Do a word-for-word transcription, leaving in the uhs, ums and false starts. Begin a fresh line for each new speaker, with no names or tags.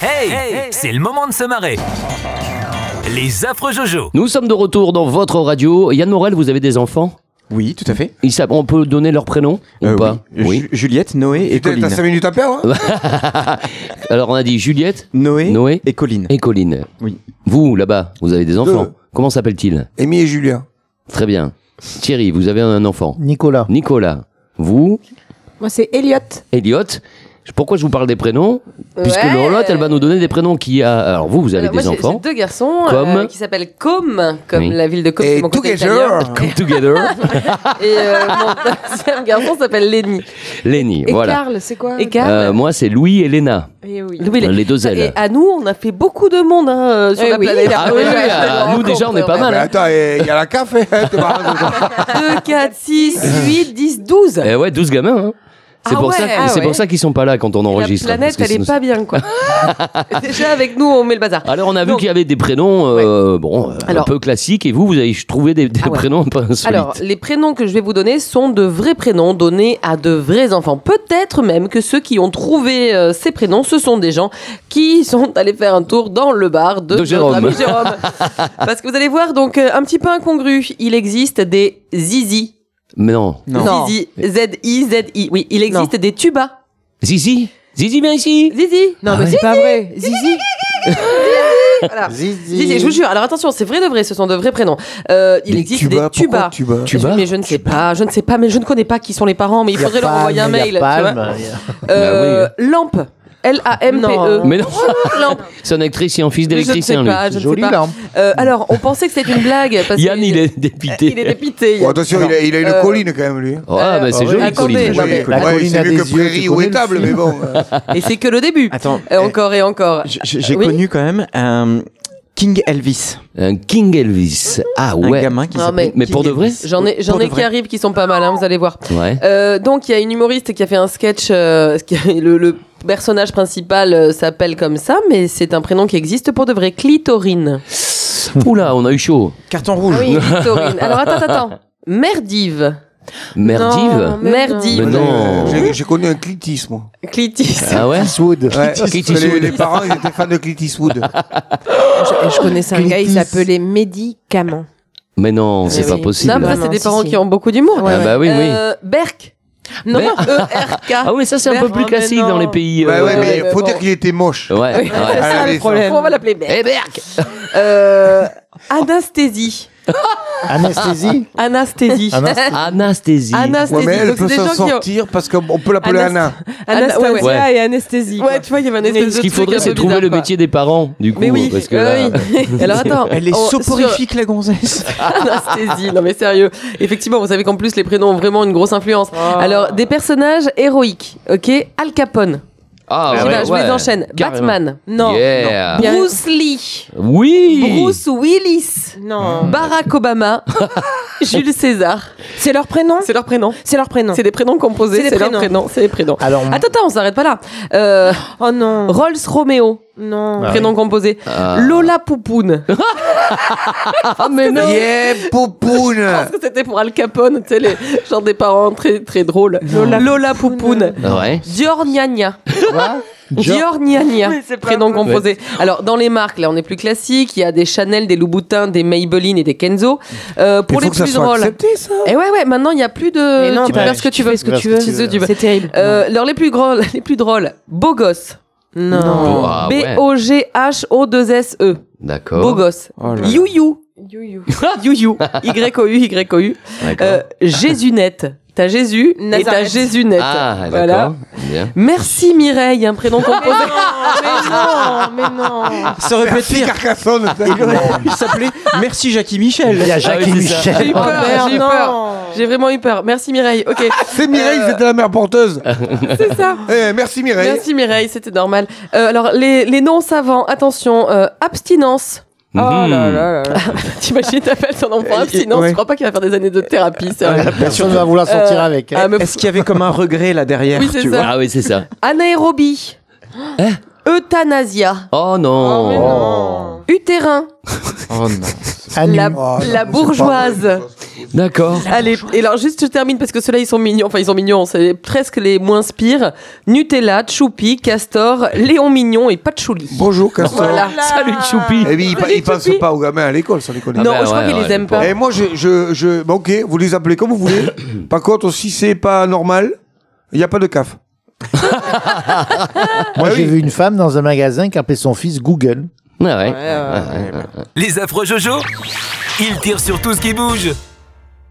Hey, hey, c'est le moment de se marrer. Les affreux Jojo.
Nous sommes de retour dans votre radio. Yann Morel, vous avez des enfants ?
Oui, tout à fait.
Ils savent, on peut donner leur prénom
euh,
ou pas ?
Oui.
Oui.
Ju- Juliette, Noé et Colline.
T'as cinq minutes à perdre hein.
Alors on a dit Juliette,
Noé,
Noé
et Colline.
et Colline.
Oui.
Vous, là-bas, vous avez des enfants.
Deux.
Comment s'appelle-t-il ?
Amy et Julien.
Très bien. Thierry, vous avez un enfant.
Nicolas.
Nicolas. Vous,
Moi, c'est Elliot.
Elliot. Pourquoi je vous parle des prénoms ? Puisque
Ouais.
Lolotte, elle va nous donner des prénoms qui a. Alors vous, vous avez
Alors, moi,
des
j'ai-
enfants.
J'ai deux garçons
Comme
euh, qui s'appellent Com, comme
Oui.
la ville de Com,
Et
c'est mon côté
Together.
italien.
Come together.
Et euh, mon deuxième garçon s'appelle Lenny.
Lenny,
Et
voilà.
Karl, c'est quoi Et Karl.
Euh, moi, c'est Louis et Léna.
Et oui.
Les deux ailes.
Et à nous, on a fait beaucoup de monde hein, euh, sur Eh la oui. planète.
Ah oui, oui, ah, nous, déjà, on est pas mal,
Mais
hein.
attends, il y a la café. Hein, t'es marrant, toi.
deux, quatre, six, huit, dix, douze.
Eh ouais, douze gamins, hein. C'est
Ah
pour,
ouais,
ça,
ah
c'est
ouais.
pour ça qu'ils sont pas là quand on enregistre.
La planète,
parce que
elle est
sinon-
pas bien, quoi. Déjà, avec nous, on met le bazar.
Alors, on a vu
Donc-
qu'il y avait des prénoms euh, bon, euh,
Alors-
un peu classiques, et vous, vous avez trouvé des, des
Ah ouais.
prénoms un peu insolites.
Alors, les prénoms que je vais vous donner sont de vrais prénoms donnés à de vrais enfants. Peut-être même que ceux qui ont trouvé euh, ces prénoms, ce sont des gens qui sont allés faire un tour dans le bar de,
De
notre
Jérôme.
ami Jérôme. Parce que vous allez voir, donc, euh, un petit peu incongru, il existe des zizi.
Mais non.
Non.
Zizi, Z I Z I. Oui, il existe des tubas.
Zizi Zizi, viens ici.
Zizi.
Non,
Ah
mais
ouais.
c'est pas vrai. Zizi.
Voilà.
Zizi.
Zizi, je vous jure. Alors attention, c'est vrai de vrai, ce sont de vrais prénoms. Euh, il
Des
existe
tubas,
des tubas.
pourquoi tubas
Tubas
Mais je ne sais pas, je ne sais pas, mais je ne connais pas qui sont les parents, mais il
Y a
faudrait leur
Palme,
envoyer un
y a
mail. tu vois.
Palme, y a-
Euh, Lampe. L A M P E.
Non.
Mais non,
Lampe.
c'est un électricien, fils
Je ne sais
d'électricien, lui.
pas, je ne sais
Jolie
pas.
lampe.
Euh, alors, on pensait que c'était une blague. Parce
Yann,
qu'il-
il est dépité.
Il est dépité.
Bon, attention, il a, il a une
Euh,
colline quand même, lui.
Oh, ah, bah, c'est
Euh,
joli,
attendez,
Colline.
non, mais-
La
Ouais,
colline
c'est
a
mieux
des
que
yeux,
prairie
tu
ou
connais le
étable,
film.
mais bon. euh.
Et c'est que le début.
Attends,
Et encore et encore.
j- j- j'ai
Oui.
connu quand même un King Elvis.
Un King Elvis. Ah
Un
ouais.
gamin qui
Non,
s'appelait
mais-
Mais
King
pour de vrai
Elvis.
J'en ai, j'en
Pour
ai
de
qui
vrai.
arrivent qui sont pas mal, hein, vous allez voir.
Ouais.
Euh, donc, il y a une humoriste qui a fait un sketch. euh, qui- le, le personnage principal euh, s'appelle comme ça, mais c'est un prénom qui existe pour de vrai. Clitorine.
Oula, on a eu chaud.
Carton rouge.
Oui, Clitorine. Alors, attends, attends, attends. Merdive.
Merdive.
Non, mais Merdive.
Mais non.
J'ai- J'ai connu un Clitis, moi.
Clitis.
Ah ouais.
Eastwood.
Ouais,
Clint
parce que les,
Eastwood.
les parents, ils étaient fans de Clint Eastwood.
Je, je connaissais un gars, il
Clitis.
s'appelait Médicament.
Mais non, c'est
Eh
pas
oui.
possible.
Non, mais ça,
Non,
c'est des
si,
parents
si.
qui ont beaucoup d'humour.
Ah bah oui, oui.
Euh, Berk. Non,
Berk.
E R K.
Ah oui, ça c'est un peu
Berk.
plus
Oh, mais
classique
non.
dans les pays.
Ouais,
euh,
ouais, mais
mais
faut
bon.
dire qu'il était moche.
Ouais.
Oui,
ouais.
c'est ça
Ah,
le
les
problème. On va l'appeler Berk.
Eh Berk.
Euh, Anasthésie.
Anesthésie.
Anasthésie.
Anasthésie.
Anasthésie.
Anasthésie.
Ouais, mais elle
Donc,
peut
c'est des
s'en
gens qui ont-
sortir parce qu'on peut l'appeler
Anas-
Anna.
Anastasia
ouais, ouais.
et anesthésie. Ouais, tu vois, il y avait un espèce de
Ce qu'il
truc
faudrait,
un
c'est
peu
trouver
bizarre,
le
quoi.
métier des parents, du coup.
Mais oui,
Parce que
euh,
là-
oui. Alors attends,
Elle est
on-
soporifique, la gonzesse.
sur- Anasthésie. Non mais sérieux. Effectivement, vous savez qu'en plus les prénoms ont vraiment une grosse influence. Alors des personnages héroïques, ok. Al Capone.
Ah,
Je
ouais,
vais- je
ouais.
les enchaîne.
Carrément.
Batman. Non.
Yeah.
Non. Bruce Lee.
Oui.
Bruce Willis.
Non.
Barack Obama. Jules César.
C'est leur prénom
C'est leur prénom.
C'est leur prénom.
C'est des prénoms composés.
C'est des
C'est leur
prénoms.
prénom. C'est des prénoms.
Alors,
Attends, attends, on s'arrête pas là. Euh,
Oh non.
Rolls Romeo.
Non.
Ah
Prénom
oui.
composé.
Ah.
Lola Poupoune.
Ah, mais non.
Yeah, Poupoune.
Parce que c'était pour Al Capone, tu sais, les, genre des parents très, très drôles. Lola, Lola Poupoune.
Ouais.
Dior Gnagna.
quoi
Dior Gnagna.
Mais c'est pas
Prénom
possible.
composé. Alors, dans les marques, là, on est plus classique. Il y a des Chanel, des Louboutin, des Maybelline et des Kenzo. Euh, pour
Il
les
faut que ça
plus
soit
drôles.
accepté, ça.
Et ouais, ouais, maintenant, il n'y a plus de.
Mais non,
tu peux
ouais,
faire ce que tu veux.
fais ce que tu veux.
C'est ce que tu veux.
C'est terrible.
Euh, alors, les plus, gros, les plus drôles. Beau gosse.
Non.
Ah, ouais.
B O G H O deux S E.
D'accord.
Beau gosse.
Oh là là.
You-you.
You-you.
You-you. Y O U, Y O U.
D'accord.
Euh, Jésunette. T'as Jésus et t'as
Nazareth.
Jésunette.
Ah,
Voilà.
d'accord. Bien.
Merci Mireille, un prénom composé.
Mais non, mais non.
Ça aurait pu être
Merci
pire.
Carcassonne.
Il aurait pu s'appeler Merci Jackie Michel.
Il y a Jacques
Ah
et
oui, c'est ça.
J'ai eu
Michel.
peur,
merde,
j'ai eu
non.
peur. J'ai vraiment eu peur. Merci Mireille. Ok,
C'est Mireille, c'était la mère porteuse.
c'est ça.
Eh, merci Mireille.
Merci Mireille, c'était normal. Euh, alors les, les noms savants, attention, euh, abstinence.
Oh là
Mhm.
là là là.
T'imagines, t'appelles ton enfant
Euh,
abstinence.
ouais.
Je crois pas qu'il va faire des années de thérapie. Sérieux.
Personne ne va vouloir sortir
Euh,
avec.
ah,
hein.
me
Est-ce qu'il y avait comme un regret là derrière
Oui, c'est
tu
ça.
vois
Ah oui, c'est ça.
Anaérobie. Euthanasia.
Oh non.
Oh, mais non.
Utérin.
Oh non.
Anu.
La,
Oh, non,
la
mais
bourgeoise.
c'est pas vrai,
D'accord.
Allez, et alors juste je termine parce que ceux-là ils sont mignons, enfin ils sont mignons, c'est presque les moins spires. Nutella, Choupi, Castor, Léon Mignon et Patchouli.
Bonjour, Castor.
Voilà.
Salut Choupi.
Et puis, il, pa- il pense
Choupi.
pas aux gamins à l'école, sans déconner.
Ah
non,
bah
je crois
ouais,
qu'ils
ouais,
les aiment
les
pas.
Et moi, je, je, je, bon, ok, vous les appelez comme vous voulez. Par contre, si c'est pas normal, il n'y a pas de C A F.
Moi,
Ah
j'ai
oui.
vu une femme dans un magasin qui appelait son fils Google.
Ouais, ouais.
Ouais, ouais, ouais.
Les affreux Jojo, ils tirent sur tout ce qui bouge.